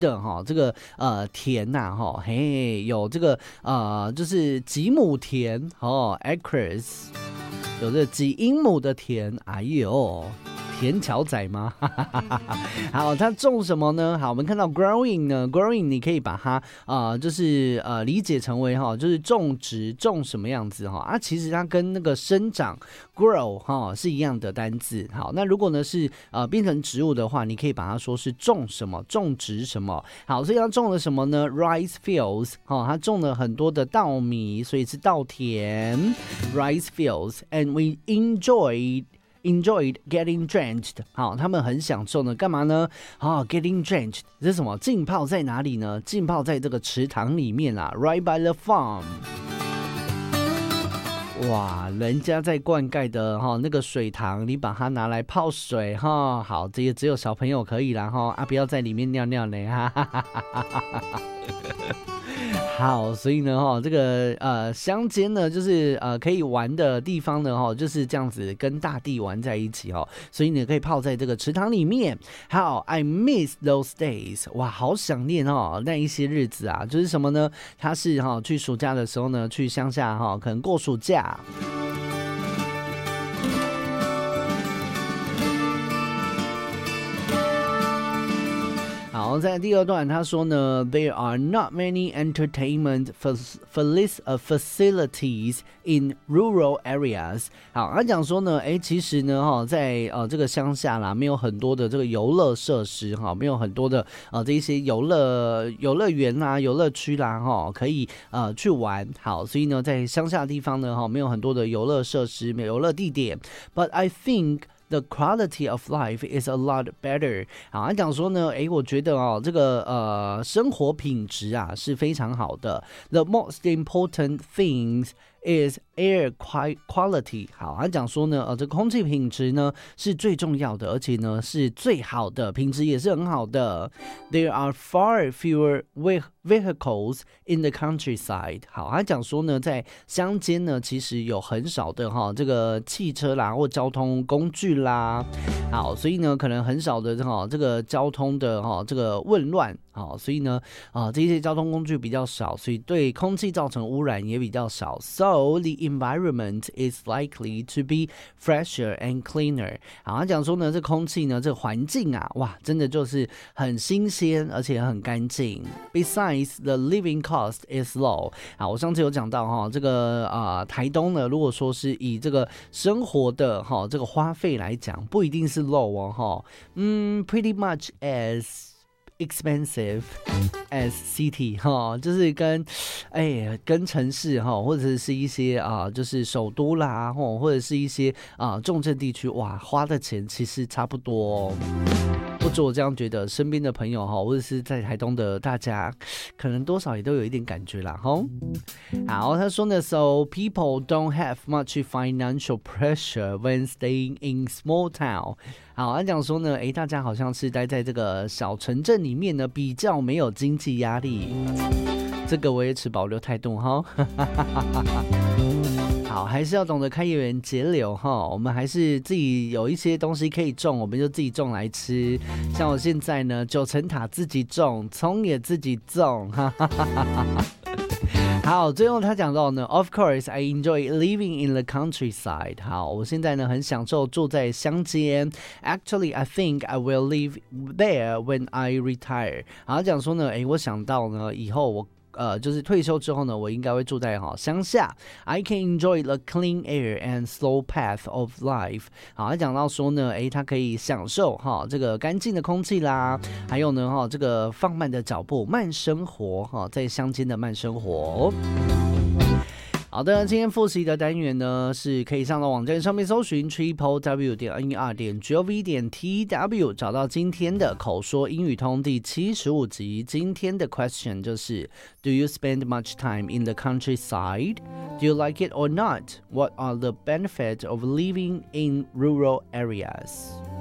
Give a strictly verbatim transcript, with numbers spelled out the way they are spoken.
的哈，这个呃田呐、啊、哈，嘿，有这个呃就是几亩田哦 ，acres， 有这个几英亩的田，哎呦。田桥仔吗？好，它种什么呢？好，我们看到 growing 呢 ，growing 你可以把它呃，就是呃理解成为哈，就是种植种什么样子哈啊，其实它跟那个生长 grow 哈是一样的单字。好，那如果呢是呃变成植物的话，你可以把它说是种什么，种植什么。好，所以它种了什么呢 ？rice fields 哈，它种了很多的稻米，所以是稻田 rice fields，and we enjoyed。enjoyed getting drenched， 好，他们很享受呢，干嘛呢？啊 ，getting drenched 这是什么？浸泡在哪里呢？浸泡在这个池塘里面啊 ，right by the farm。哇，人家在灌溉的哈那个水塘，你把它拿来泡水哈，好，这也只有小朋友可以啦哈，啊，不要在里面尿尿呢，哈哈哈哈哈哈。好，所以呢，哈，这个呃乡间呢，就是呃可以玩的地方呢，哈，就是这样子跟大地玩在一起哈，所以你可以泡在这个池塘里面。好 ，I miss those days， 哇，好想念哦那一些日子啊，就是什么呢？他是哈去暑假的时候呢，去乡下哈，可能过暑假。好，在第二段他说呢 ，There are not many entertainment facilities in rural areas。好，他讲说呢，哎，其实呢，哈，在呃这个乡下啦，没有很多的这个游乐设施哈，没有很多的呃这一些游乐游乐园啦、游乐区啦哈，可以呃去玩。好，所以呢，在乡下的地方呢，哈，没有很多的游乐设施、没有游乐地点。But I think。The quality of life is a lot better。好，他讲说呢，哎，我觉得哦，这个呃生活品质啊是非常好的。The most important things is air quality。好，他讲说呢，呃，这个空气品质呢是最重要的，而且呢是最好的，品质也是很好的。There are far fewer vehicles in the countryside。好，他讲说呢，在乡间呢，其实有很少的哈这个汽车啦或交通工具啦。好，所以呢，可能很少的哈这个交通的哈这个混乱。好，所以呢，啊、呃，这些交通工具比较少，所以对空气造成污染也比较少。So the environment is likely to be fresher and cleaner。好，他讲说呢，这空气呢，这个环境啊，哇，真的就是很新鲜，而且很干净。Besides, the living cost is low。好，我上次有讲到哈，这个啊、呃，台东呢，如果说是以这个生活的哈这个花费来讲，不一定是 low 哦哈，嗯 ，pretty much as。expensive as city 哈，就是跟哎跟城市哈，或者是一些啊，就是首都啦，或或者是一些啊重镇地区，哇，花的钱其实差不多哦。不止我这样觉得，身边的朋友哈，或者是在台东的大家，可能多少也都有一点感觉啦哈。好，他说呢 ，So people don't have much financial pressure when staying in small town。好，他讲说呢，哎，大家好像是待在这个小城镇里面呢，比较没有经济压力。这个我也持保留态度哈。好，还是要懂得开源节流哈。我们还是自己有一些东西可以种，我们就自己种来吃。像我现在呢，九层塔自己种，葱也自己种，哈哈哈哈哈。好，最后他讲到呢 ，Of course, I enjoy living in the countryside。好，我现在呢很享受住在乡间。Actually, I think I will live there when I retire。好，他讲说呢，哎，我想到呢以后我。呃，就是退休之后呢，我应该会住在哈乡下。I can enjoy the clean air and slow path of life。好，他讲到说呢，哎，他可以享受哈这个干净的空气啦，还有呢哈这个放慢的脚步，慢生活哈，在乡间的慢生活。好的，今天复习的单元呢，是可以上到网站上面搜寻 triple w 点 n e r 点 gov 点 t w 找到今天的口说英语通第七十五集。今天的 question 就是 Do you spend much time in the countryside? Do you like it or not? What are the benefits of living in rural areas?